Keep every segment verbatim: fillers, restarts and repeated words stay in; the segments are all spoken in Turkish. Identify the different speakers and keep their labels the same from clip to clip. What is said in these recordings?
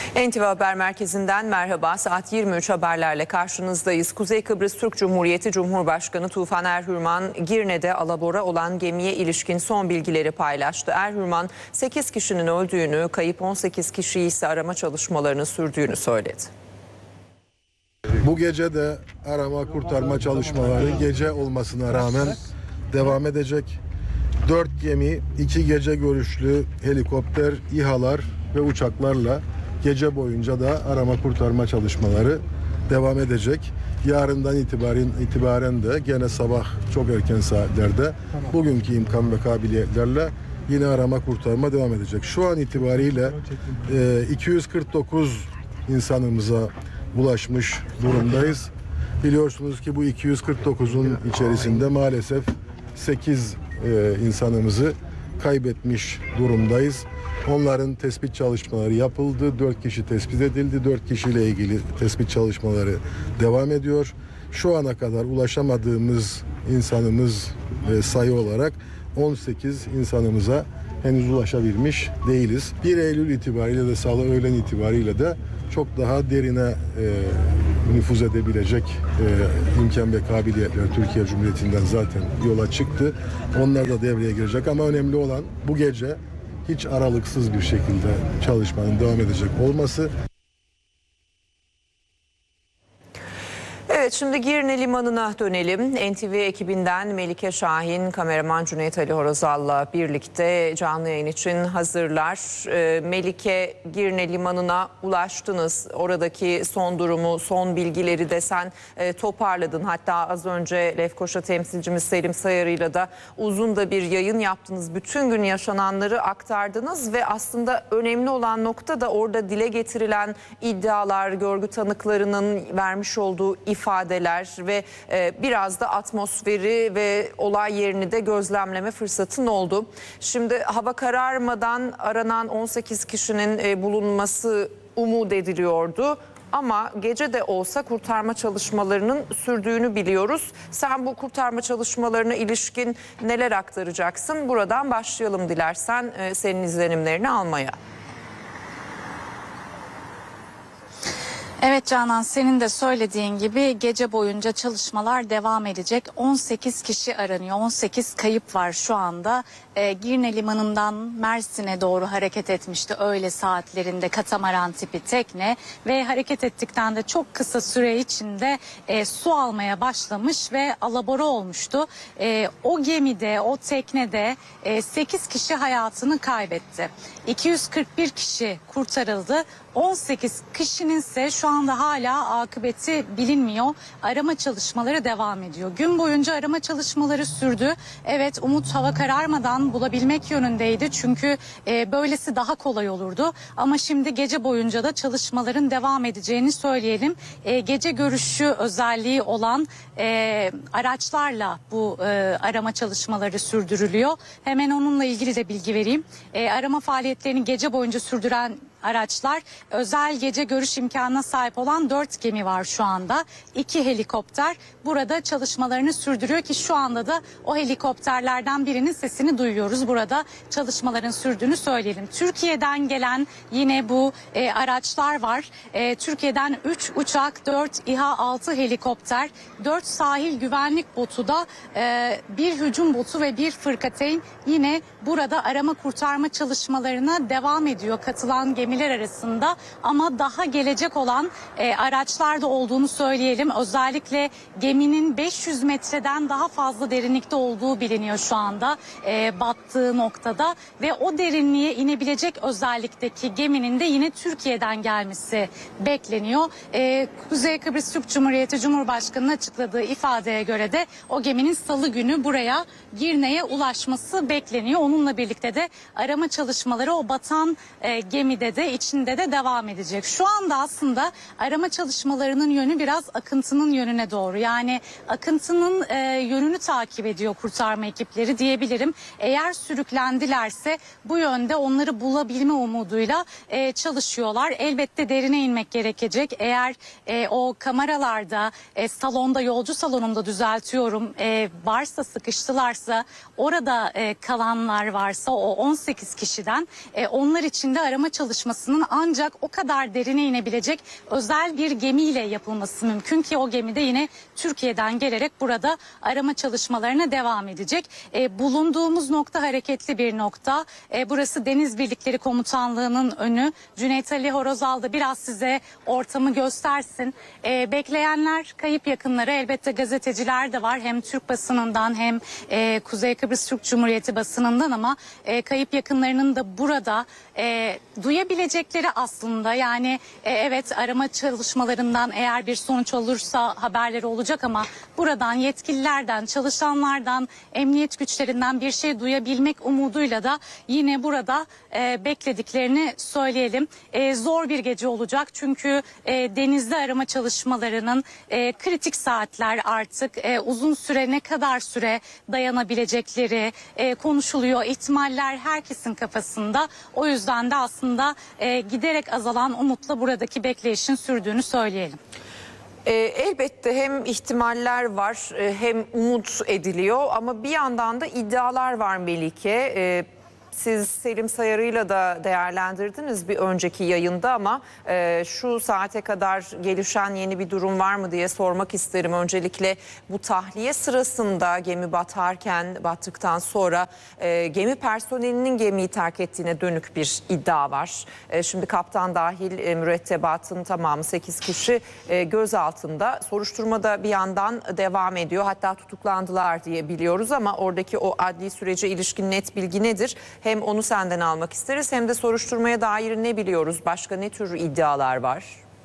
Speaker 1: N T V Haber Merkezi'nden merhaba. Saat yirmi üç haberlerle karşınızdayız. Kuzey Kıbrıs Türk Cumhuriyeti Cumhurbaşkanı Tufan Erhürman, Girne'de alabora olan gemiye ilişkin son bilgileri paylaştı. Erhürman, sekiz kişinin öldüğünü, kayıp on sekiz kişiyi ise arama çalışmalarını sürdüğünü söyledi.
Speaker 2: Bu gece de arama kurtarma çalışmaları gece olmasına rağmen devam edecek. Dört gemi, iki gece görüşlü helikopter, İHA'lar ve uçaklarla gece boyunca da arama kurtarma çalışmaları devam edecek. Yarından itibaren, itibaren de gene sabah çok erken saatlerde bugünkü imkan ve kabiliyetlerle yine arama kurtarma devam edecek. Şu an itibariyle e, iki yüz kırk dokuz insanımıza ulaşmış durumdayız. Biliyorsunuz ki bu iki yüz kırk dokuzun içerisinde maalesef sekiz e, insanımızı kaybetmiş durumdayız. Onların tespit çalışmaları yapıldı. dört kişi tespit edildi. dört kişiyle ilgili tespit çalışmaları devam ediyor. Şu ana kadar ulaşamadığımız insanımız e, sayı olarak on sekiz insanımıza henüz ulaşabilmiş değiliz. bir Eylül itibariyle de salı öğlen itibariyle de çok daha derine e, nüfuz edebilecek e, imkan ve kabiliyetler Türkiye Cumhuriyeti'nden zaten yola çıktı. Onlar da devreye girecek ama önemli olan bu gece hiç aralıksız bir şekilde çalışmanın devam edecek olması.
Speaker 1: Evet, şimdi Girne Limanı'na dönelim. N T V ekibinden Melike Şahin, kameraman Cüneyt Ali Horozal'la birlikte canlı yayın için hazırlar. Ee, Melike, Girne Limanı'na ulaştınız. Oradaki son durumu, son bilgileri de sen e, toparladın. Hatta az önce Lefkoşa temsilcimiz Selim Sayarı'yla da uzun da bir yayın yaptınız. Bütün gün yaşananları aktardınız ve aslında önemli olan nokta da orada dile getirilen iddialar, görgü tanıklarının vermiş olduğu ifade. ifadeler ve e, biraz da atmosferi ve olay yerini de gözlemleme fırsatın oldu. Şimdi hava kararmadan aranan on sekiz kişinin e, bulunması umut ediliyordu. Ama gece de olsa kurtarma çalışmalarının sürdüğünü biliyoruz. Sen bu kurtarma çalışmalarına ilişkin neler aktaracaksın? Buradan başlayalım dilersen e, senin izlenimlerini almaya.
Speaker 3: Evet Canan, senin de söylediğin gibi gece boyunca çalışmalar devam edecek. on sekiz kişi aranıyor. on sekiz kayıp var şu anda. E, Girne Limanı'ndan Mersin'e doğru hareket etmişti öğle saatlerinde katamaran tipi tekne ve hareket ettikten de çok kısa süre içinde e, su almaya başlamış ve alabora olmuştu. E, o gemide, o teknede e, sekiz kişi hayatını kaybetti. iki yüz kırk bir kişi kurtarıldı. on sekiz kişinin ise şu anda hala akıbeti bilinmiyor. Arama çalışmaları devam ediyor. Gün boyunca arama çalışmaları sürdü. Evet, umut hava kararmadan bulabilmek yönündeydi. Çünkü e, böylesi daha kolay olurdu. Ama şimdi gece boyunca da çalışmaların devam edeceğini söyleyelim. E, gece görüşü özelliği olan e, araçlarla bu e, arama çalışmaları sürdürülüyor. Hemen onunla ilgili de bilgi vereyim. E, arama faaliyetlerini gece boyunca sürdüren araçlar, özel gece görüş imkanına sahip olan dört gemi var şu anda. İki helikopter burada çalışmalarını sürdürüyor ki şu anda da o helikopterlerden birinin sesini duyuyoruz. Burada çalışmaların sürdüğünü söyleyelim. Türkiye'den gelen yine bu e, araçlar var. E, Türkiye'den üç uçak, dört İHA, altı helikopter, dört sahil güvenlik botu da e, bir hücum botu ve bir fırkateyn yine burada arama kurtarma çalışmalarına devam ediyor katılan gemi arasında, ama daha gelecek olan e, araçlarda olduğunu söyleyelim. Özellikle geminin beş yüz metreden daha fazla derinlikte olduğu biliniyor şu anda e, battığı noktada ve o derinliğe inebilecek özellikteki geminin de yine Türkiye'den gelmesi bekleniyor. E, Kuzey Kıbrıs Türk Cumhuriyeti Cumhurbaşkanı'nın açıkladığı ifadeye göre de o geminin salı günü buraya Girne'ye ulaşması bekleniyor. Onunla birlikte de arama çalışmaları o batan e, gemide de içinde de devam edecek. Şu anda aslında arama çalışmalarının yönü biraz akıntının yönüne doğru. Yani akıntının e, yönünü takip ediyor kurtarma ekipleri diyebilirim. Eğer sürüklendilerse bu yönde onları bulabilme umuduyla e, çalışıyorlar. Elbette derine inmek gerekecek. Eğer e, o kameralarda, e, salonda, yolcu salonunda düzeltiyorum, e, varsa, sıkıştılarsa orada e, kalanlar kişiler varsa o on sekiz kişiden e, onlar için de arama çalışmasının ancak o kadar derine inebilecek özel bir gemiyle yapılması mümkün ki o gemide yine Türkiye'den gelerek burada arama çalışmalarına devam edecek. E, bulunduğumuz nokta hareketli bir nokta. E, burası Deniz Birlikleri Komutanlığı'nın önü. Cüneyt Ali Horozal da biraz size ortamı göstersin. E, bekleyenler, kayıp yakınları, elbette gazeteciler de var. Hem Türk basınından hem e, Kuzey Kıbrıs Türk Cumhuriyeti basınından ama e, kayıp yakınlarının da burada e, duyabilecekleri aslında yani e, evet arama çalışmalarından eğer bir sonuç olursa haberleri olacak ama buradan yetkililerden, çalışanlardan, emniyet güçlerinden bir şey duyabilmek umuduyla da yine burada e, beklediklerini söyleyelim. E, zor bir gece olacak çünkü e, denizde arama çalışmalarının e, kritik saatler artık e, uzun süre ne kadar süre dayanabilecekleri e, konuşuluyor. İhtimaller herkesin kafasında. O yüzden de aslında e, giderek azalan umutla buradaki bekleyişin sürdüğünü söyleyelim.
Speaker 1: E, elbette hem ihtimaller var e, hem umut ediliyor ama bir yandan da iddialar var Melike. E, Siz Selim Sayarı'yla da değerlendirdiniz bir önceki yayında ama e, şu saate kadar gelişen yeni bir durum var mı diye sormak isterim. Öncelikle bu tahliye sırasında gemi batarken, battıktan sonra e, gemi personelinin gemiyi terk ettiğine dönük bir iddia var. E, şimdi kaptan dahil e, mürettebatın tamamı sekiz kişi e, gözaltında. Soruşturma da bir yandan devam ediyor. Hatta tutuklandılar diye biliyoruz ama oradaki o adli sürece ilişkin net bilgi nedir? Hem onu senden almak isteriz hem de soruşturmaya dair ne biliyoruz? Başka ne tür iddialar var?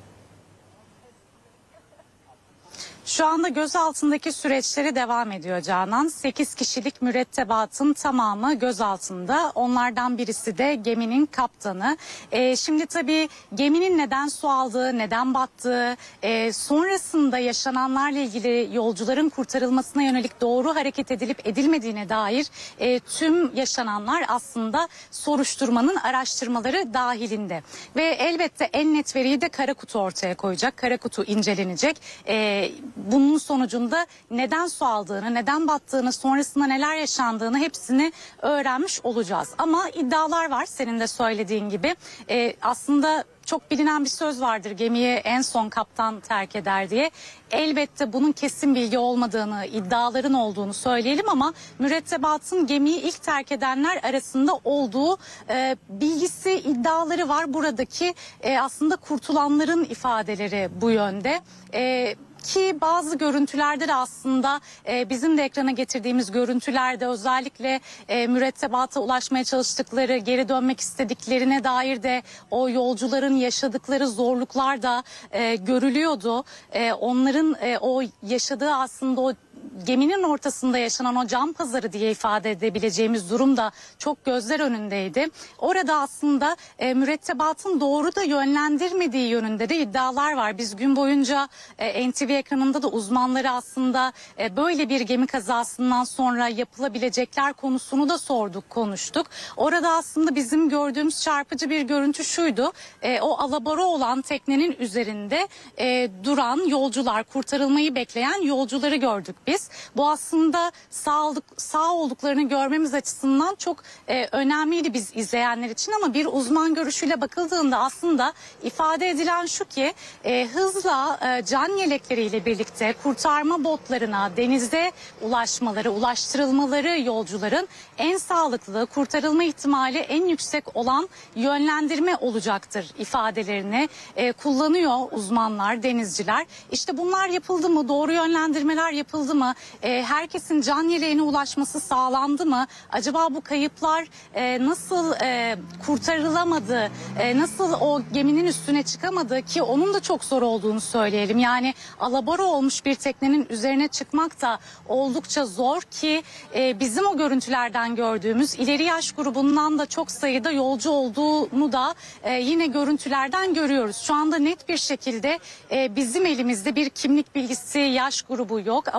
Speaker 3: Şu anda gözaltındaki süreçleri devam ediyor Canan. sekiz kişilik mürettebatın tamamı gözaltında. Onlardan birisi de geminin kaptanı. Ee, şimdi tabii geminin neden su aldığı, neden battığı, e, sonrasında yaşananlarla ilgili yolcuların kurtarılmasına yönelik doğru hareket edilip edilmediğine dair e, tüm yaşananlar aslında soruşturmanın araştırmaları dahilinde. Ve elbette en net veriyi de kara kutu ortaya koyacak. Kara kutu incelenecek. E, Bunun sonucunda neden su aldığını, neden battığını, sonrasında neler yaşandığını hepsini öğrenmiş olacağız. Ama iddialar var senin de söylediğin gibi. Ee, aslında çok bilinen bir söz vardır, gemiyi en son kaptan terk eder diye. Elbette bunun kesin bilgi olmadığını, iddiaların olduğunu söyleyelim ama mürettebatın gemiyi ilk terk edenler arasında olduğu e, bilgisi, iddiaları var. Buradaki e, aslında kurtulanların ifadeleri bu yönde. E, Ki bazı görüntülerde de aslında e, bizim de ekrana getirdiğimiz görüntülerde özellikle e, mürettebata ulaşmaya çalıştıkları, geri dönmek istediklerine dair de o yolcuların yaşadıkları zorluklar da e, görülüyordu. E, onların e, o yaşadığı aslında o geminin ortasında yaşanan o can pazarı diye ifade edebileceğimiz durum da çok gözler önündeydi. Orada aslında e, mürettebatın doğru da yönlendirmediği yönünde de iddialar var. Biz gün boyunca e, N T V ekranında da uzmanları aslında e, böyle bir gemi kazasından sonra yapılabilecekler konusunu da sorduk, konuştuk. Orada aslında bizim gördüğümüz çarpıcı bir görüntü şuydu. E, o alabora olan teknenin üzerinde e, duran yolcular, kurtarılmayı bekleyen yolcuları gördük biz. Bu aslında sağ, olduk, sağ olduklarını görmemiz açısından çok e, önemliydi biz izleyenler için ama bir uzman görüşüyle bakıldığında aslında ifade edilen şu ki e, hızla e, can yelekleriyle birlikte kurtarma botlarına denizde ulaşmaları, ulaştırılmaları yolcuların en sağlıklı, kurtarılma ihtimali en yüksek olan yönlendirme olacaktır ifadelerini e, kullanıyor uzmanlar, denizciler. İşte bunlar yapıldı mı? Doğru yönlendirmeler yapıldı mı? E, herkesin can yeleğine ulaşması sağlandı mı? Acaba bu kayıplar e, nasıl e, kurtarılamadı? E, nasıl o geminin üstüne çıkamadı ki onun da çok zor olduğunu söyleyelim. Yani alabora olmuş bir teknenin üzerine çıkmak da oldukça zor ki e, bizim o görüntülerden gördüğümüz ileri yaş grubundan da çok sayıda yolcu olduğunu da e, yine görüntülerden görüyoruz. Şu anda net bir şekilde e, bizim elimizde bir kimlik bilgisi, yaş grubu yok ama işte bazı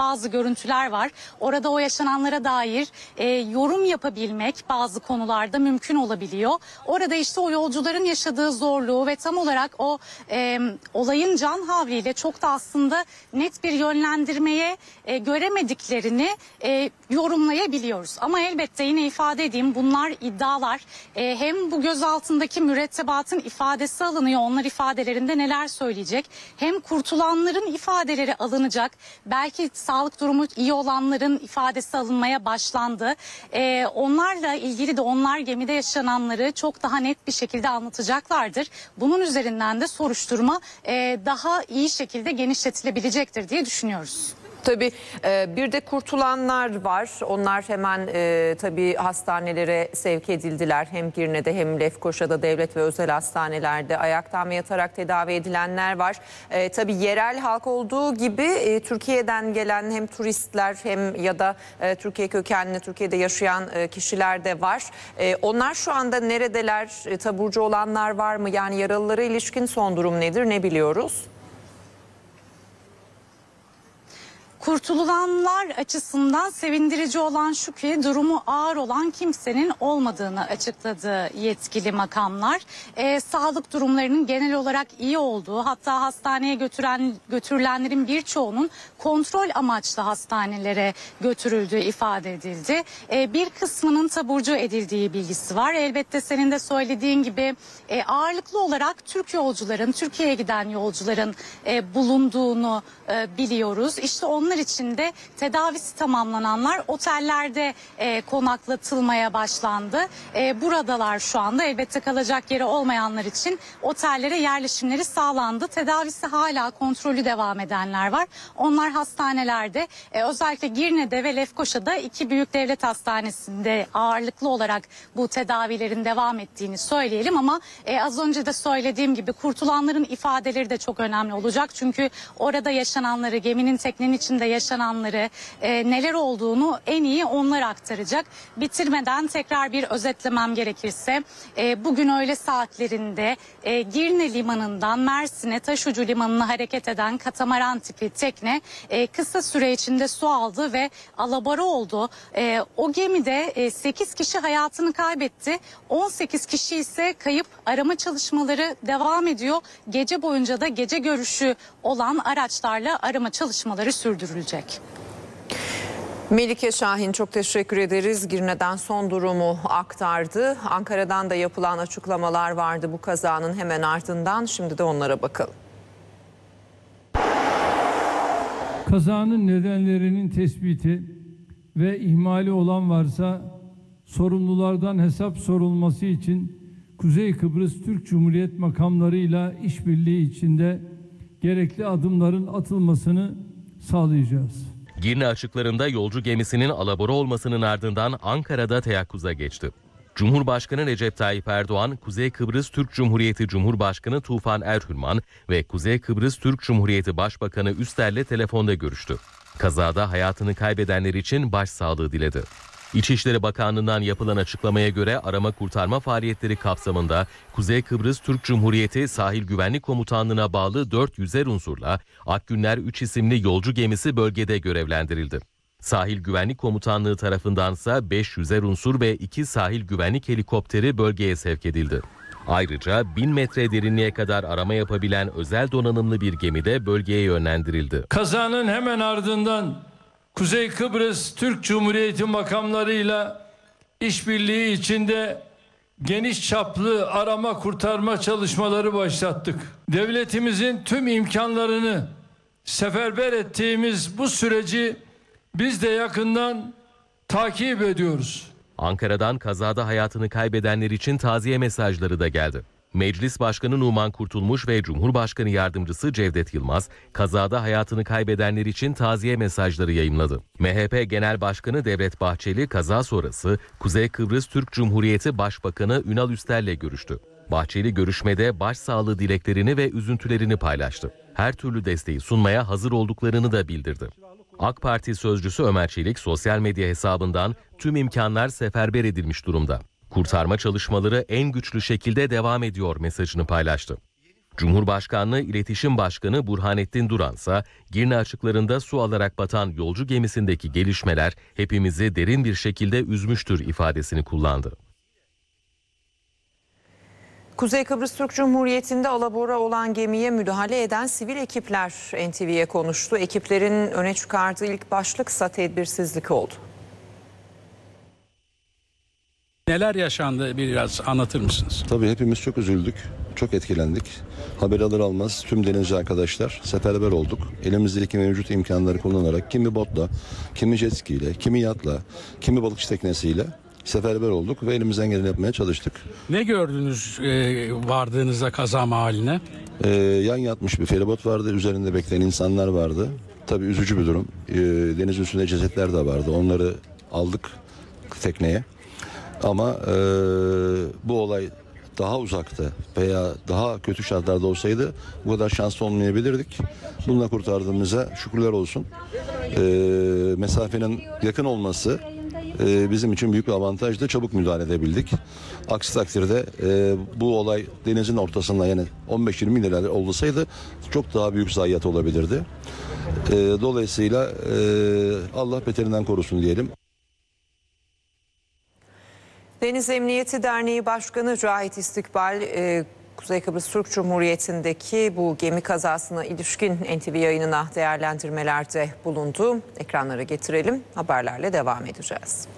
Speaker 3: bazı görüntüler var. Orada o yaşananlara dair e, yorum yapabilmek bazı konularda mümkün olabiliyor. Orada işte o yolcuların yaşadığı zorluğu ve tam olarak o e, olayın can havliyle çok da aslında net bir yönlendirmeye e, göremediklerini e, yorumlayabiliyoruz. Ama elbette yine ifade edeyim, bunlar iddialar. E, hem bu gözaltındaki mürettebatın ifadesi alınıyor. Onlar ifadelerinde neler söyleyecek? Hem kurtulanların ifadeleri alınacak. Belki sağlık durumu iyi olanların ifadesi alınmaya başlandı. E, onlarla ilgili de onlar gemide yaşananları çok daha net bir şekilde anlatacaklardır. Bunun üzerinden de soruşturma e, daha iyi şekilde genişletilebilecektir diye düşünüyoruz.
Speaker 1: Tabii e, bir de kurtulanlar var. Onlar hemen e, tabii hastanelere sevk edildiler. Hem Girne'de hem Lefkoşa'da devlet ve özel hastanelerde ayaktan ve yatarak tedavi edilenler var. E, tabii yerel halk olduğu gibi e, Türkiye'den gelen hem turistler hem ya da e, Türkiye kökenli Türkiye'de yaşayan e, kişiler de var. E, onlar şu anda neredeler? E, taburcu olanlar var mı? Yani yaralılara ilişkin son durum nedir? Ne biliyoruz?
Speaker 3: Kurtulanlar açısından sevindirici olan şu ki durumu ağır olan kimsenin olmadığını açıkladı yetkili makamlar. Ee, sağlık durumlarının genel olarak iyi olduğu, hatta hastaneye götüren götürülenlerin birçoğunun kontrol amaçlı hastanelere götürüldüğü ifade edildi. Ee, bir kısmının taburcu edildiği bilgisi var. Elbette senin de söylediğin gibi e, ağırlıklı olarak Türk yolcuların, Türkiye'ye giden yolcuların e, bulunduğunu e, biliyoruz. İşte onlar için de tedavisi tamamlananlar otellerde e, konaklatılmaya başlandı. E, buradalar şu anda. Elbette kalacak yeri olmayanlar için otellere yerleşimleri sağlandı. Tedavisi hala kontrolü devam edenler var. Onlar hastanelerde, e, özellikle Girne'de ve Lefkoşa'da iki büyük devlet hastanesinde ağırlıklı olarak bu tedavilerin devam ettiğini söyleyelim. Ama e, az önce de söylediğim gibi kurtulanların ifadeleri de çok önemli olacak. Çünkü orada yaşananları, geminin teknenin içinde yaşananları, e, neler olduğunu en iyi onlar aktaracak. Bitirmeden tekrar bir özetlemem gerekirse e, bugün öğle saatlerinde e, Girne Limanı'ndan Mersin'e Taşucu Limanı'na hareket eden katamaran tipi tekne e, kısa süre içinde su aldı ve alabora oldu. E, o gemide e, sekiz kişi hayatını kaybetti. on sekiz kişi ise kayıp, arama çalışmaları devam ediyor. Gece boyunca da gece görüşü olan araçlarla arama çalışmaları sürdürülecek.
Speaker 1: Melike Şahin, çok teşekkür ederiz. Girne'den son durumu aktardı. Ankara'dan da yapılan açıklamalar vardı bu kazanın hemen ardından. Şimdi de onlara bakalım.
Speaker 4: Kazanın nedenlerinin tespiti ve ihmali olan varsa sorumlulardan hesap sorulması için Kuzey Kıbrıs Türk Cumhuriyet makamlarıyla işbirliği içinde gerekli adımların atılmasını sağlayacağız.
Speaker 5: Girne açıklarında yolcu gemisinin alabora olmasının ardından Ankara'da teyakkuza geçti. Cumhurbaşkanı Recep Tayyip Erdoğan, Kuzey Kıbrıs Türk Cumhuriyeti Cumhurbaşkanı Tufan Erhürman ve Kuzey Kıbrıs Türk Cumhuriyeti Başbakanı Üster'le telefonda görüştü. Kazada hayatını kaybedenler için başsağlığı diledi. İçişleri Bakanlığı'ndan yapılan açıklamaya göre arama kurtarma faaliyetleri kapsamında Kuzey Kıbrıs Türk Cumhuriyeti Sahil Güvenlik Komutanlığı'na bağlı dört yüzer unsurla Akgünler üç isimli yolcu gemisi bölgede görevlendirildi. Sahil Güvenlik Komutanlığı tarafındansa beş yüzer unsur ve iki sahil güvenlik helikopteri bölgeye sevk edildi. Ayrıca bin metre derinliğe kadar arama yapabilen özel donanımlı bir gemi de bölgeye yönlendirildi.
Speaker 4: Kazanın hemen ardından Kuzey Kıbrıs Türk Cumhuriyeti makamlarıyla işbirliği içinde geniş çaplı arama kurtarma çalışmaları başlattık. Devletimizin tüm imkanlarını seferber ettiğimiz bu süreci biz de yakından takip ediyoruz.
Speaker 5: Ankara'dan kazada hayatını kaybedenler için taziye mesajları da geldi. Meclis Başkanı Numan Kurtulmuş ve Cumhurbaşkanı Yardımcısı Cevdet Yılmaz, kazada hayatını kaybedenler için taziye mesajları yayımladı. M H P Genel Başkanı Devlet Bahçeli, kaza sonrası Kuzey Kıbrıs Türk Cumhuriyeti Başbakanı Ünal Üster'le görüştü. Bahçeli görüşmede başsağlığı dileklerini ve üzüntülerini paylaştı. Her türlü desteği sunmaya hazır olduklarını da bildirdi. AK Parti sözcüsü Ömer Çelik sosyal medya hesabından tüm imkanlar seferber edilmiş durumda. Kurtarma çalışmaları en güçlü şekilde devam ediyor mesajını paylaştı. Cumhurbaşkanlığı İletişim Başkanı Burhanettin Duransa, Girne açıklarında su alarak batan yolcu gemisindeki gelişmeler hepimizi derin bir şekilde üzmüştür ifadesini kullandı.
Speaker 1: Kuzey Kıbrıs Türk Cumhuriyeti'nde alabora olan gemiye müdahale eden sivil ekipler N T V'ye konuştu. Ekiplerin öne çıkardığı ilk başlıksa tedbirsizlik oldu.
Speaker 6: Neler yaşandı biraz anlatır mısınız?
Speaker 7: Tabii hepimiz çok üzüldük, çok etkilendik. Haber alır almaz tüm denizci arkadaşlar seferber olduk. Elimizdeki mevcut imkanları kullanarak kimi botla, kimi jet ski ile, kimi yatla, kimi balıkçı teknesiyle seferber olduk ve elimizden geleni yapmaya çalıştık.
Speaker 6: Ne gördünüz e, vardığınızda kaza mahalline?
Speaker 7: Ee, yan yatmış bir feribot vardı, üzerinde bekleyen insanlar vardı. Tabii üzücü bir durum. Ee, denizin üstünde cesetler de vardı, onları aldık tekneye. Ama e, bu olay daha uzakta veya daha kötü şartlarda olsaydı bu kadar şanslı olmayabilirdik. Bununla kurtardığımıza şükürler olsun. E, mesafenin yakın olması e, bizim için büyük bir avantajdı. Çabuk müdahale edebildik. Aksi takdirde e, bu olay denizin ortasında yani on beş yirmi lira olsaydı çok daha büyük zayiat olabilirdi. E, dolayısıyla e, Allah beterinden korusun diyelim.
Speaker 1: Deniz Emniyeti Derneği Başkanı Cahit İstikbal, e, Kuzey Kıbrıs Türk Cumhuriyeti'ndeki bu gemi kazasına ilişkin N T V yayınına değerlendirmelerde bulundu. Ekranlara getirelim, haberlerle devam edeceğiz.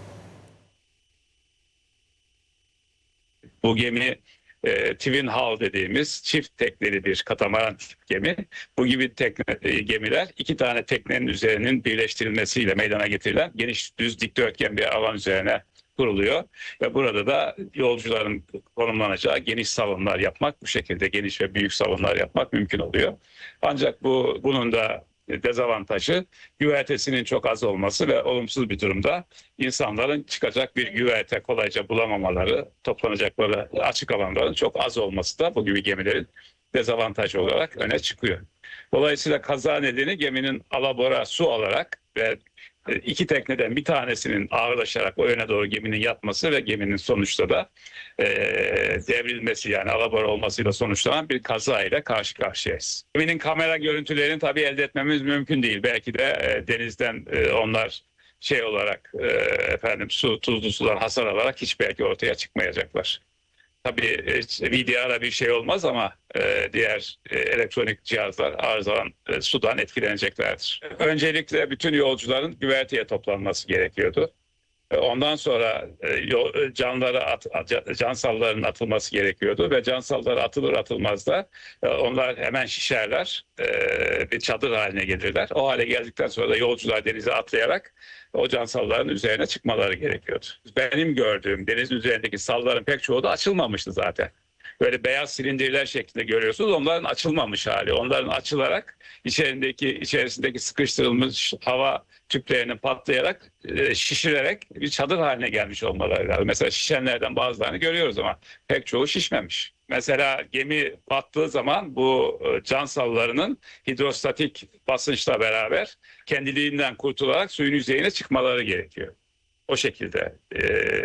Speaker 8: Bu gemi e, Twin Hull dediğimiz çift tekneli bir katamaran gemi. Bu gibi tekne, e, gemiler iki tane teknenin üzerinin birleştirilmesiyle meydana getirilen geniş düz dikdörtgen bir alan üzerine kuruluyor ve burada da yolcuların konumlanacağı geniş salonlar yapmak, bu şekilde geniş ve büyük salonlar yapmak mümkün oluyor. Ancak bu bunun da dezavantajı güvertesinin çok az olması ve olumsuz bir durumda insanların çıkacak bir güverte kolayca bulamamaları, toplanacakları açık alanların çok az olması da bu gibi gemilerin dezavantajı olarak öne çıkıyor. Dolayısıyla kaza nedeni geminin alabora su alarak ve İki tekneden bir tanesinin ağırlaşarak o yöne doğru geminin yatması ve geminin sonuçta da e, devrilmesi yani alabora olmasıyla sonuçlanan bir kaza ile karşı karşıyayız. Geminin kamera görüntülerini tabii elde etmemiz mümkün değil. Belki de e, denizden e, onlar şey olarak e, efendim su tuzlu sudan hasar alarak hiç belki ortaya çıkmayacaklar. Tabii V D R'a bir şey olmaz ama e, diğer e, elektronik cihazlar arızalan e, sudan etkileneceklerdir. Öncelikle bütün yolcuların güverteye toplanması gerekiyordu. E, ondan sonra e, yol, canlara at, cansalların atılması gerekiyordu ve cansallar atılır atılmaz da e, onlar hemen şişerler, e, bir çadır haline gelirler. O hale geldikten sonra da yolcular denize atlayarak o cansalların üzerine çıkmaları gerekiyordu. Benim gördüğüm denizin üzerindeki salların pek çoğu da açılmamıştı zaten. Böyle beyaz silindirler şeklinde görüyorsunuz. Onların açılmamış hali. Onların açılarak içerisindeki içerisindeki sıkıştırılmış hava tüplerinin patlayarak, şişirerek bir çadır haline gelmiş olmaları lazım. Mesela şişenlerden bazılarını görüyoruz ama pek çoğu şişmemiş. Mesela gemi battığı zaman bu can sallarının hidrostatik basınçla beraber kendiliğinden kurtularak suyun yüzeyine çıkmaları gerekiyor. O şekilde e,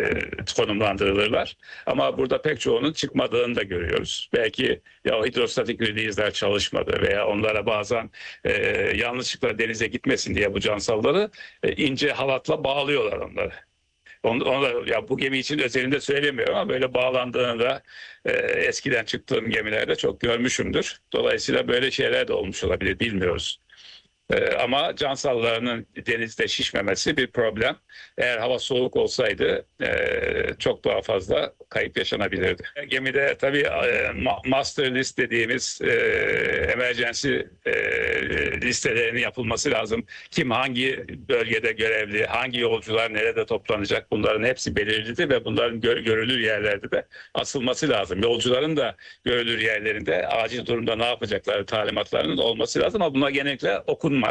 Speaker 8: konumlandırılırlar. Ama burada pek çoğunun çıkmadığını da görüyoruz. Belki ya o hidrostatik release'ler çalışmadı veya onlara bazen e, yanlışlıkla denize gitmesin diye bu cansalları e, ince halatla bağlıyorlar onları. Onu, onu da, ya bu gemi için özelinde söylemiyorum ama böyle bağlandığını da e, eskiden çıktığım gemilerde çok görmüşümdür. Dolayısıyla böyle şeyler de olmuş olabilir, bilmiyoruz. Ee, ama cansallarının denizde şişmemesi bir problem. Eğer hava soğuk olsaydı e, çok daha fazla kayıp yaşanabilirdi. Gemide tabii e, master list dediğimiz e, emergency e, listelerinin yapılması lazım. Kim hangi bölgede görevli, hangi yolcular nerede toplanacak, bunların hepsi belirliydi ve bunların gör, görülür yerlerde de asılması lazım. Yolcuların da görülür yerlerinde acil durumda ne yapacakları talimatlarının olması lazım ama bunlar genellikle okunmaz.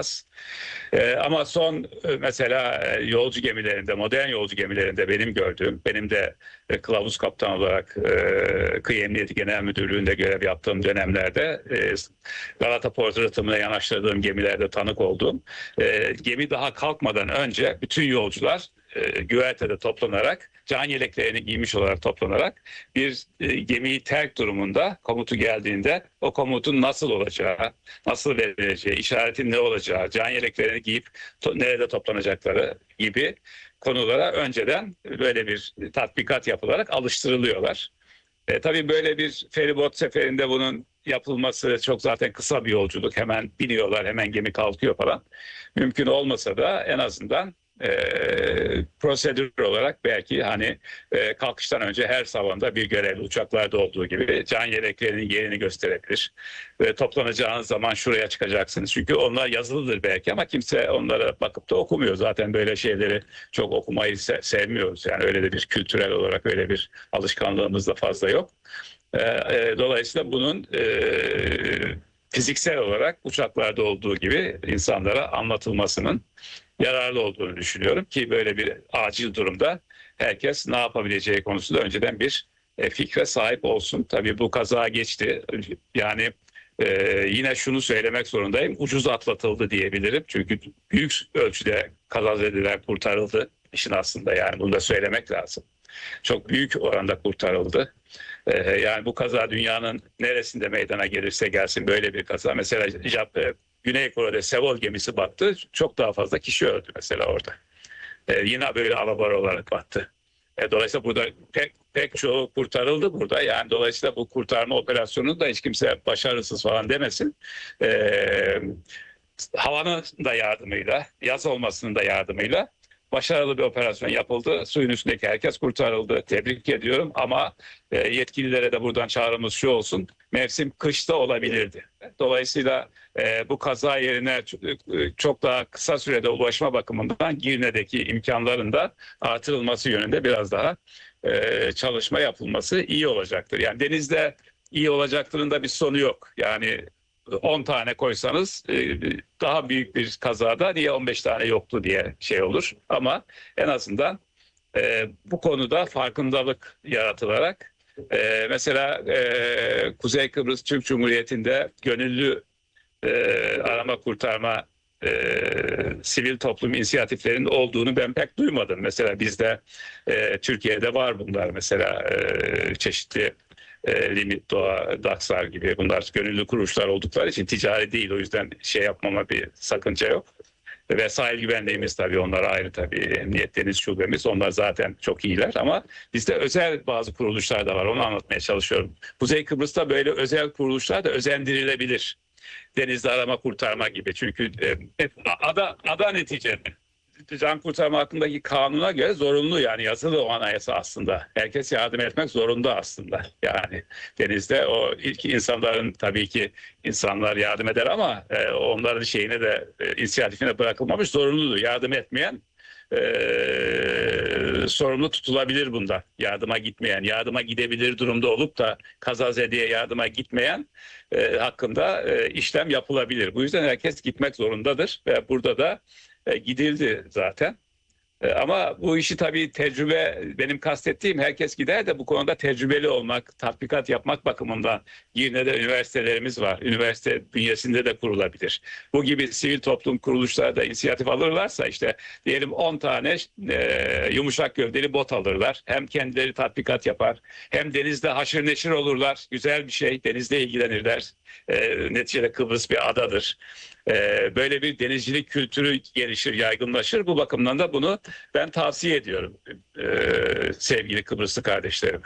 Speaker 8: Ee, ama son mesela yolcu gemilerinde, modern yolcu gemilerinde benim gördüğüm, benim de e, kılavuz kaptan olarak e, Kıyı Emniyeti Genel Müdürlüğü'nde görev yaptığım dönemlerde e, Galata Port rıhtımına yanaştırdığım gemilerde tanık oldum. E, gemi daha kalkmadan önce bütün yolcular e, güvertede toplanarak, can yeleklerini giymiş olarak toplanarak bir e, gemiyi terk durumunda komutu geldiğinde o komutun nasıl olacağı, nasıl verileceği, işaretin ne olacağı, can yeleklerini giyip to- nerede toplanacakları gibi konulara önceden böyle bir tatbikat yapılarak alıştırılıyorlar. E, tabii böyle bir feribot seferinde bunun yapılması çok zaten kısa bir yolculuk. Hemen biniyorlar, hemen gemi kalkıyor falan. Mümkün olmasa da en azından e, prosedür olarak belki hani e, kalkıştan önce her salonda bir görevli uçaklarda olduğu gibi can yeleklerinin yerini gösterebilir. Ve toplanacağınız zaman şuraya çıkacaksınız. Çünkü onlar yazılıdır belki ama kimse onlara bakıp da okumuyor. Zaten böyle şeyleri çok okumayı se- sevmiyoruz. Yani öyle de bir kültürel olarak öyle bir alışkanlığımız da fazla yok. E, e, dolayısıyla bunun e, fiziksel olarak uçaklarda olduğu gibi insanlara anlatılmasının yararlı olduğunu düşünüyorum ki böyle bir acil durumda herkes ne yapabileceği konusunda önceden bir e, fikre sahip olsun. Tabii bu kaza geçti. Yani e, yine şunu söylemek zorundayım. Ucuz atlatıldı diyebilirim. Çünkü büyük ölçüde kazazedeler kurtarıldı. İşin aslında yani bunu da söylemek lazım. Çok büyük oranda kurtarıldı. Ee, yani bu kaza dünyanın neresinde meydana gelirse gelsin böyle bir kaza. Mesela Jap- Güney Kore'de Seoul gemisi battı. Çok daha fazla kişi öldü mesela orada. Ee, yine böyle alabora olarak battı. Ee, dolayısıyla burada pek, pek çoğu kurtarıldı burada. Yani dolayısıyla bu kurtarma operasyonunu da hiç kimse başarısız falan demesin. Ee, havanın da yardımıyla, yaz olmasının da yardımıyla başarılı bir operasyon yapıldı. Suyun üstündeki herkes kurtarıldı. Tebrik ediyorum ama e, yetkililere de buradan çağrımız şu olsun. Mevsim kışta olabilirdi. Dolayısıyla e, bu kaza yerine çok daha kısa sürede ulaşma bakımından Girne'deki imkanların da artırılması yönünde biraz daha e, çalışma yapılması iyi olacaktır. Yani denizde iyi olacaktırın da bir sonu yok. Yani on tane koysanız daha büyük bir kazada niye on beş tane yoktu diye şey olur. Ama en azından e, bu konuda farkındalık yaratılarak e, mesela e, Kuzey Kıbrıs Türk Cumhuriyeti'nde gönüllü e, arama kurtarma e, sivil toplum inisiyatiflerinin olduğunu ben pek duymadım. Mesela bizde e, Türkiye'de var bunlar mesela e, çeşitli E, Limit Doğa, Daksar gibi bunlar gönüllü kuruluşlar oldukları için ticari değil. O yüzden şey yapmama bir sakınca yok. Ve sahil güvenliğimiz tabii onlar ayrı tabii. Emniyet Deniz Şubemiz onlar zaten çok iyiler ama bizde özel bazı kuruluşlar da var. Onu anlatmaya çalışıyorum. Kuzey Kıbrıs'ta böyle özel kuruluşlar da özendirilebilir. Denizde arama kurtarma gibi. Çünkü e, ada, ada neticede. Can kurtarma hakkındaki kanuna göre zorunlu yani yazılı o anayasa aslında. Herkes yardım etmek zorunda aslında. Yani denizde o ilk insanların tabii ki insanlar yardım eder ama e, onların şeyine de e, inisiyatifine bırakılmamış zorunludur. Yardım etmeyen e, sorumlu tutulabilir bunda. Yardıma gitmeyen, yardıma gidebilir durumda olup da kazazedeye yardıma gitmeyen e, hakkında e, işlem yapılabilir. Bu yüzden herkes gitmek zorundadır ve burada da E, gidildi zaten. E, ama bu işi tabii tecrübe, benim kastettiğim herkes gider de bu konuda tecrübeli olmak, tatbikat yapmak bakımından Girne'de üniversitelerimiz var. Üniversite bünyesinde de kurulabilir. Bu gibi sivil toplum kuruluşları da inisiyatif alırlarsa işte diyelim on tane e, yumuşak gövdeli bot alırlar. Hem kendileri tatbikat yapar hem denizde haşır neşir olurlar. Güzel bir şey. Denizle ilgilenirler. E, neticede Kıbrıs bir adadır. Böyle bir denizcilik kültürü gelişir, yaygınlaşır. Bu bakımdan da bunu ben tavsiye ediyorum sevgili Kıbrıslı kardeşlerim.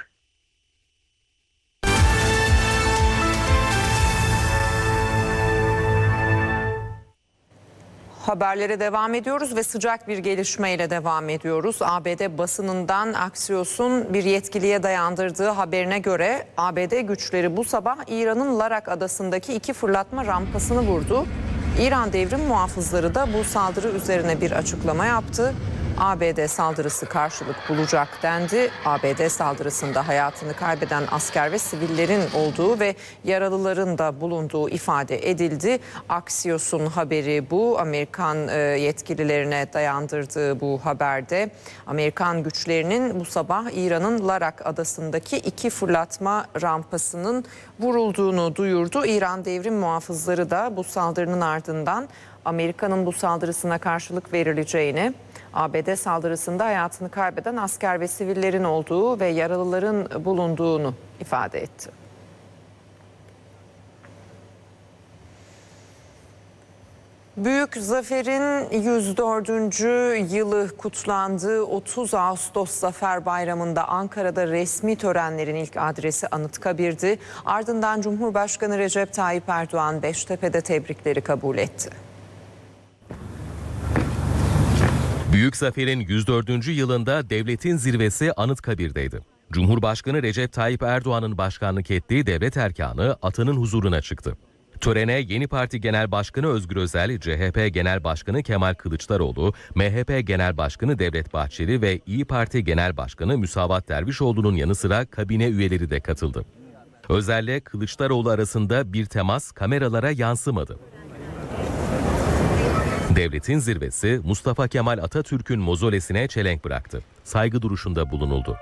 Speaker 1: Haberlere devam ediyoruz ve sıcak bir gelişmeyle devam ediyoruz. A B D basınından Axios'un bir yetkiliye dayandırdığı haberine göre A B D güçleri bu sabah İran'ın Larak adasındaki iki fırlatma rampasını vurdu. İran devrim muhafızları da bu saldırı üzerine bir açıklama yaptı. A B D saldırısı karşılık bulacak dendi. A B D saldırısında hayatını kaybeden asker ve sivillerin olduğu ve yaralıların da bulunduğu ifade edildi. Axios'un haberi bu. Amerikan yetkililerine dayandırdığı bu haberde Amerikan güçlerinin bu sabah İran'ın Larak adasındaki iki fırlatma rampasının vurulduğunu duyurdu. İran devrim muhafızları da bu saldırının ardından Amerika'nın bu saldırısına karşılık verileceğini, A B D saldırısında hayatını kaybeden asker ve sivillerin olduğu ve yaralıların bulunduğunu ifade etti. Büyük Zafer'in yüz dördüncü yılı kutlandığı otuz Ağustos Zafer Bayramı'nda Ankara'da resmi törenlerin ilk adresi Anıtkabir'di. Ardından Cumhurbaşkanı Recep Tayyip Erdoğan Beştepe'de tebrikleri kabul etti.
Speaker 5: Büyük Zafer'in yüz dördüncü yılında devletin zirvesi Anıtkabir'deydi. Cumhurbaşkanı Recep Tayyip Erdoğan'ın başkanlık ettiği devlet erkanı atanın huzuruna çıktı. Törene Yeni Parti Genel Başkanı Özgür Özel, C H P Genel Başkanı Kemal Kılıçdaroğlu, M H P Genel Başkanı Devlet Bahçeli ve İyi Parti Genel Başkanı Müsavat Dervişoğlu'nun yanı sıra kabine üyeleri de katıldı. Özel'le Kılıçdaroğlu arasında bir temas kameralara yansımadı. Devletin zirvesi Mustafa Kemal Atatürk'ün mozolesine çelenk bıraktı. Saygı duruşunda bulunuldu.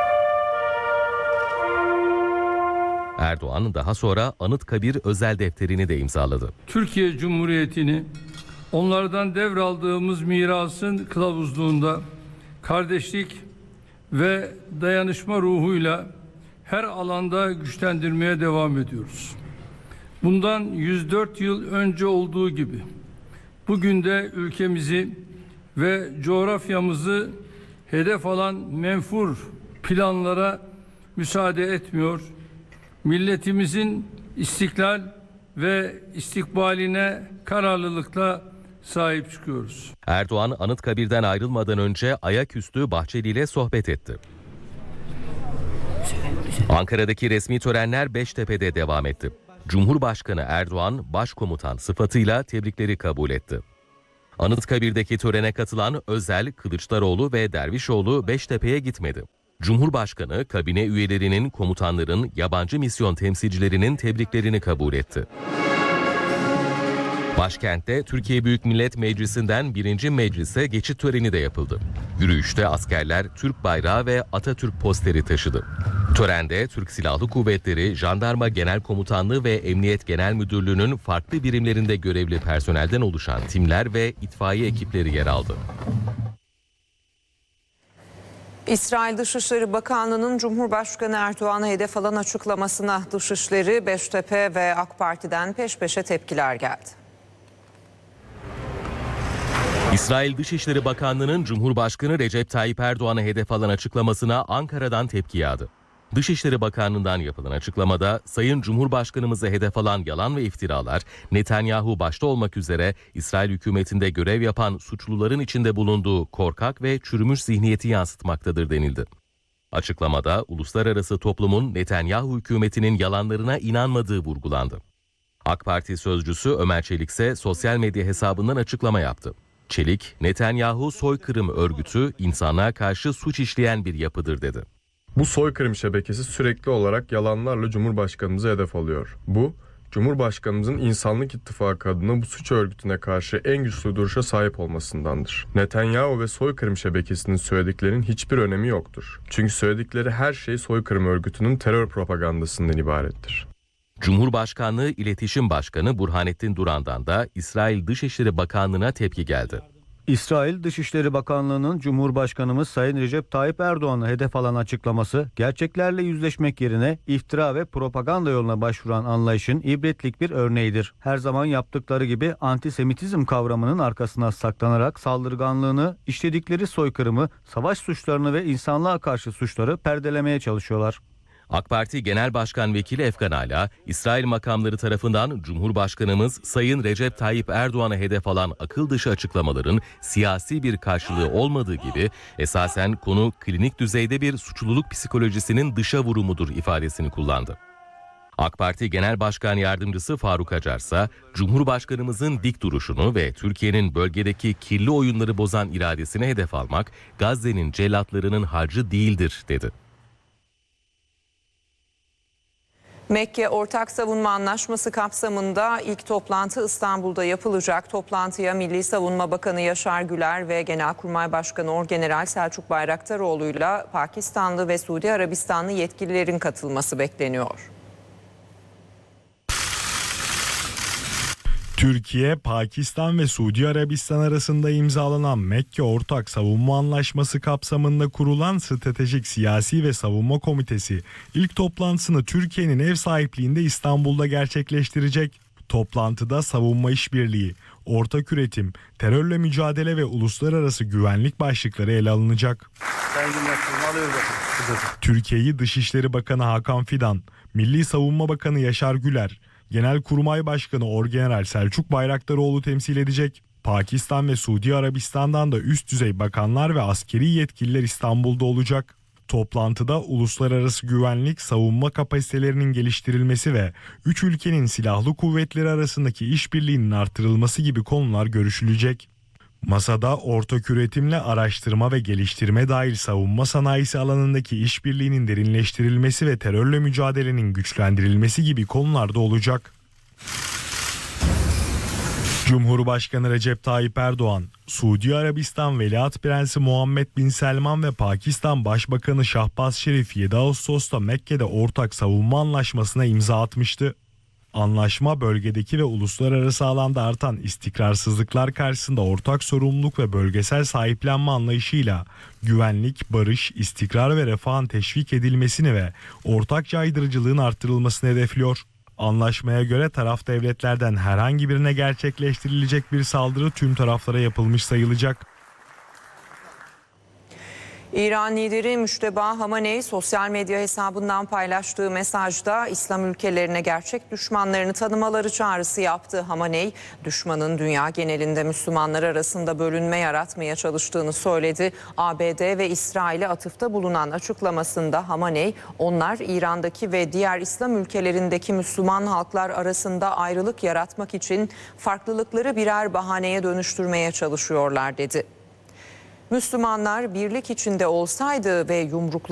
Speaker 5: Erdoğan daha sonra Anıtkabir özel defterini de imzaladı.
Speaker 4: Türkiye Cumhuriyeti'ni onlardan devraldığımız mirasın kılavuzluğunda kardeşlik ve dayanışma ruhuyla her alanda güçlendirmeye devam ediyoruz. Bundan yüz dört yıl önce olduğu gibi bugün de ülkemizi ve coğrafyamızı hedef alan menfur planlara müsaade etmiyor. Milletimizin istiklal ve istikbaline kararlılıkla sahip çıkıyoruz.
Speaker 5: Erdoğan Anıtkabir'den ayrılmadan önce ayaküstü Bahçeli ile sohbet etti. Ankara'daki resmi törenler Beştepe'de devam etti. Cumhurbaşkanı Erdoğan başkomutan sıfatıyla tebrikleri kabul etti. Anıtkabir'deki törene katılan Özel, Kılıçdaroğlu ve Dervişoğlu Beştepe'ye gitmedi. Cumhurbaşkanı kabine üyelerinin, komutanların, yabancı misyon temsilcilerinin tebriklerini kabul etti. Başkentte Türkiye Büyük Millet Meclisi'nden birinci meclise geçit töreni de yapıldı. Yürüyüşte askerler Türk bayrağı ve Atatürk posteri taşıdı. Törende Türk Silahlı Kuvvetleri, Jandarma Genel Komutanlığı ve Emniyet Genel Müdürlüğü'nün farklı birimlerinde görevli personelden oluşan timler ve itfaiye ekipleri yer aldı.
Speaker 1: İsrail Dışişleri Bakanlığı'nın Cumhurbaşkanı Erdoğan'a hedef alan açıklamasına Dışişleri, Beştepe ve AK Parti'den peş peşe tepkiler geldi.
Speaker 5: İsrail Dışişleri Bakanlığı'nın Cumhurbaşkanı Recep Tayyip Erdoğan'a hedef alan açıklamasına Ankara'dan tepki yağdı. Dışişleri Bakanlığı'ndan yapılan açıklamada Sayın Cumhurbaşkanımızı hedef alan yalan ve iftiralar Netanyahu başta olmak üzere İsrail hükümetinde görev yapan suçluların içinde bulunduğu korkak ve çürümüş zihniyeti yansıtmaktadır denildi. Açıklamada uluslararası toplumun Netanyahu hükümetinin yalanlarına inanmadığı vurgulandı. AK Parti sözcüsü Ömer Çelik ise sosyal medya hesabından açıklama yaptı. Çelik, Netanyahu soykırım örgütü insanlığa karşı suç işleyen bir yapıdır dedi.
Speaker 9: Bu soykırım şebekesi sürekli olarak yalanlarla Cumhurbaşkanımıza hedef alıyor. Bu, Cumhurbaşkanımızın İnsanlık İttifakı adına bu suç örgütüne karşı en güçlü duruşa sahip olmasındandır. Netanyahu ve soykırım şebekesinin söylediklerinin hiçbir önemi yoktur. Çünkü söyledikleri her şey soykırım örgütünün terör propagandasından ibarettir.
Speaker 5: Cumhurbaşkanlığı İletişim Başkanı Burhanettin Duran'dan da İsrail Dışişleri Bakanlığı'na tepki geldi.
Speaker 10: İsrail Dışişleri Bakanlığı'nın Cumhurbaşkanımız Sayın Recep Tayyip Erdoğan'ı hedef alan açıklaması, gerçeklerle yüzleşmek yerine iftira ve propaganda yoluna başvuran anlayışın ibretlik bir örneğidir. Her zaman yaptıkları gibi antisemitizm kavramının arkasına saklanarak saldırganlığını, işledikleri soykırımı, savaş suçlarını ve insanlığa karşı suçları perdelemeye çalışıyorlar.
Speaker 5: AK Parti Genel Başkan Vekili Efkan Ala, İsrail makamları tarafından Cumhurbaşkanımız Sayın Recep Tayyip Erdoğan'a hedef alan akıl dışı açıklamaların siyasi bir karşılığı olmadığı gibi esasen konu klinik düzeyde bir suçluluk psikolojisinin dışa vurumudur ifadesini kullandı. AK Parti Genel Başkan Yardımcısı Faruk Acar ise Cumhurbaşkanımızın dik duruşunu ve Türkiye'nin bölgedeki kirli oyunları bozan iradesine hedef almak Gazze'nin cellatlarının harcı değildir dedi.
Speaker 1: Mekke Ortak Savunma Anlaşması kapsamında ilk toplantı İstanbul'da yapılacak. Toplantıya Milli Savunma Bakanı Yaşar Güler ve Genelkurmay Başkanı Orgeneral Selçuk Bayraktaroğlu'yla Pakistanlı ve Suudi Arabistanlı yetkililerin katılması bekleniyor.
Speaker 11: Türkiye, Pakistan ve Suudi Arabistan arasında imzalanan Mekke Ortak Savunma Anlaşması kapsamında kurulan Stratejik Siyasi ve Savunma Komitesi ilk toplantısını Türkiye'nin ev sahipliğinde İstanbul'da gerçekleştirecek. Toplantıda savunma işbirliği, ortak üretim, terörle mücadele ve uluslararası güvenlik başlıkları ele alınacak. Türkiye'yi Dışişleri Bakanı Hakan Fidan, Milli Savunma Bakanı Yaşar Güler, Genelkurmay Başkanı Orgeneral Selçuk Bayraktaroğlu temsil edecek. Pakistan ve Suudi Arabistan'dan da üst düzey bakanlar ve askeri yetkililer İstanbul'da olacak. Toplantıda uluslararası güvenlik, savunma kapasitelerinin geliştirilmesi ve üç ülkenin silahlı kuvvetleri arasındaki işbirliğinin artırılması gibi konular görüşülecek. Masada ortak üretimle araştırma ve geliştirme dahil savunma sanayisi alanındaki işbirliğinin derinleştirilmesi ve terörle mücadelenin güçlendirilmesi gibi konularda olacak. Cumhurbaşkanı Recep Tayyip Erdoğan, Suudi Arabistan Veliaht Prensi Muhammed Bin Selman ve Pakistan Başbakanı Şahbaz Şerif yedi Ağustos'ta Mekke'de ortak savunma anlaşmasına imza atmıştı. Anlaşma bölgedeki ve uluslararası alanda artan istikrarsızlıklar karşısında ortak sorumluluk ve bölgesel sahiplenme anlayışıyla güvenlik, barış, istikrar ve refahın teşvik edilmesini ve ortak caydırıcılığın artırılmasını hedefliyor. Anlaşmaya göre taraf devletlerden herhangi birine gerçekleştirilecek bir saldırı tüm taraflara yapılmış sayılacak.
Speaker 1: İran lideri Müşteba Hamaney sosyal medya hesabından paylaştığı mesajda İslam ülkelerine gerçek düşmanlarını tanımaları çağrısı yaptı. Hamaney, düşmanın dünya genelinde Müslümanlar arasında bölünme yaratmaya çalıştığını söyledi. A B D ve İsrail'e atıfta bulunan açıklamasında Hamaney, onlar İran'daki ve diğer İslam ülkelerindeki Müslüman halklar arasında ayrılık yaratmak için farklılıkları birer bahaneye dönüştürmeye çalışıyorlar dedi. Müslümanlar birlik içinde olsaydı ve yumrukları